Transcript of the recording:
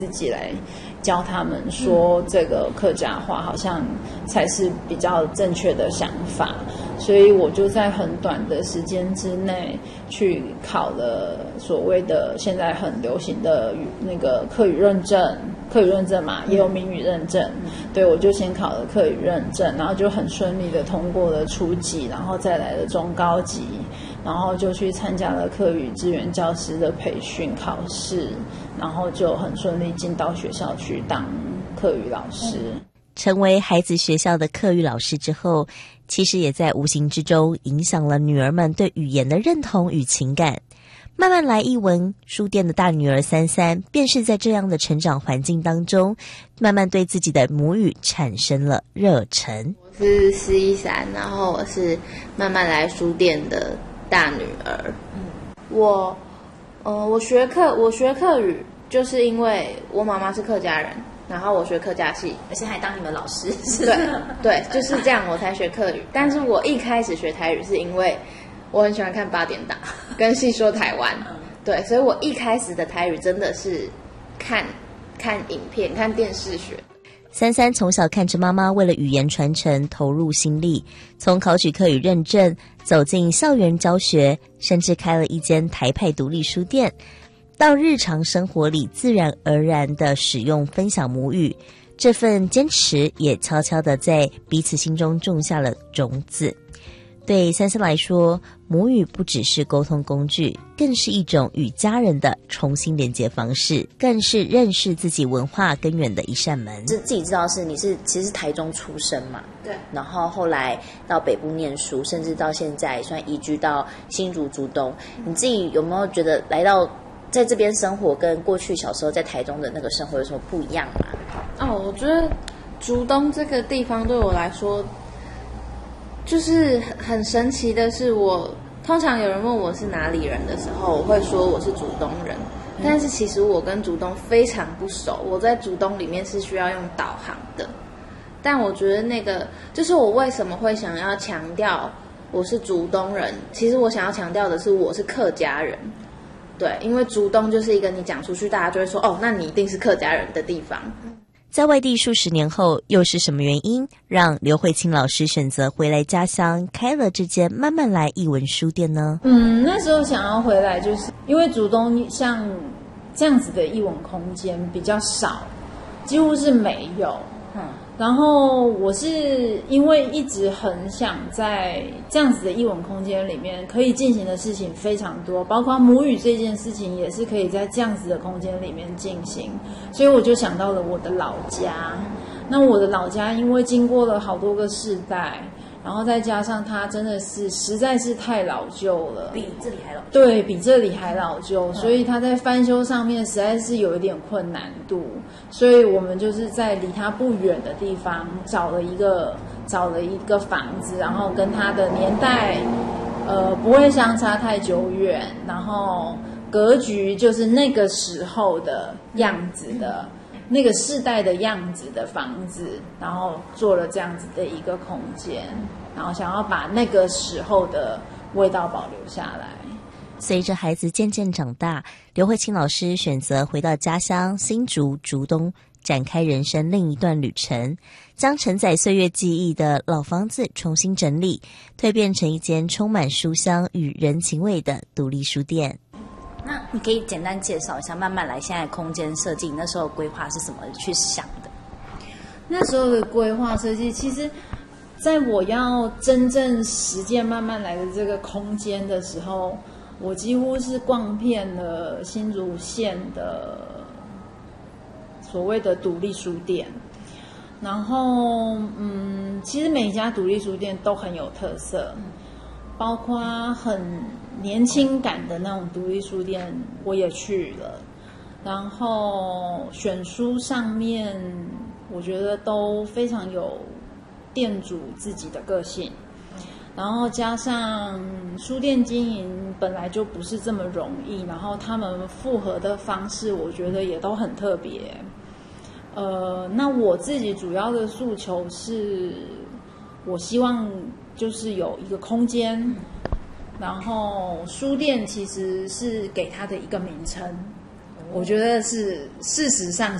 自己来教他们说这个客家话好像才是比较正确的想法，所以我就在很短的时间之内去考了所谓的现在很流行的那个客语认证嘛，也有闽语认证。对，我就先考了客语认证，然后就很顺利的通过了初级，然后再来了中高级，然后就去参加了客语支援教师的培训考试，然后就很顺利进到学校去当客语老师。 成为孩子学校的客语老师之后，其实也在无形之中影响了女儿们对语言的认同与情感。慢慢来艺文书店的大女儿三三，便是在这样的成长环境当中，慢慢对自己的母语产生了热忱。 我是施一珊，然后我是慢慢来书店的大女儿。我学客语，就是因为我妈妈是客家人，然后我学客家系， 而且还当你们老师。 对，就是这样我才学客语。但是我一开始学台语是因为我很喜欢看8点档跟戏说台湾，对，所以我一开始的台语真的是看影片、看电视学。 三三从小看着妈妈为了语言传承投入心力，从考取客语认证，走进校园教学，甚至开了一间台派独立书店，到日常生活里自然而然地使用分享母语，这份坚持也悄悄地在彼此心中种下了种子。对三三来说，母语不只是沟通工具，更是一种与家人的重新连接方式，更是认识自己文化根源的一扇门。 自己知道你其实是台中出生嘛， 对， 然后后来到北部念书，甚至到现在算移居到新竹竹东。你自己有没有觉得来到在这边生活跟过去小时候在台中的那个生活有什么不一样吗？ 我觉得竹东这个地方对我来说就是很神奇的是，我通常有人问我是哪里人的时候，我会说我是竹东人，但是其实我跟竹东非常不熟，我在竹东里面是需要用导航的。但我觉得那个就是我为什么会想要强调我是竹东人，其实我想要强调的是我是客家人。对，因为竹东就是一个你讲出去大家就会说那你一定是客家人的地方。 在外地数十年后，又是什么原因让刘慧清老师选择回来家乡，开了这间慢慢来艺文书店呢？ 那时候想要回来，就是因为竹东像这样子的艺文空间比较少，几乎是没有。然后我是因为一直很想在这样子的艺文空间里面可以进行的事情非常多，包括母语这件事情也是可以在这样子的空间里面进行，所以我就想到了我的老家。那我的老家因为经过了好多个世代，然后再加上它真的是实在是太老旧了， 比这里还老旧。 对，比这里还老旧，所以它在翻修上面实在是有一点困难度，所以我们就是在离它不远的地方找了一个房子，然后跟它的年代不会相差太久远，然后格局就是那个时候的样子的那个世代的样子的房子，然后做了这样子的一个空间，然后想要把那个时候的味道保留下来。 随着孩子渐渐长大，刘慧清老师选择回到家乡新竹竹东，展开人生另一段旅程，将承载岁月记忆的老房子重新整理，蜕变成一间充满书香与人情味的独立书店。 那你可以简单介绍一下慢慢来现在空间设计，那时候规划是什么去想的？ 那时候的规划设计，其实在我要真正实践慢慢来的这个空间的时候，我几乎是逛遍了新竹县的所谓的独立书店，然后其实每一家独立书店都很有特色，包括很年轻感的那种独立书店我也去了，然后选书上面我觉得都非常有店主自己的个性，然后加上书店经营本来就不是这么容易，然后他们复合的方式我觉得也都很特别。那我自己主要的诉求是，我希望就是有一个空间，然后书店其实是给它的一个名称， 我觉得是事实上